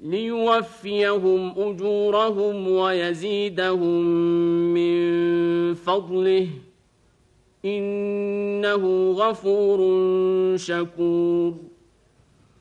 ليوفيهم أجورهم ويزيدهم من فضله إنه غفور شكور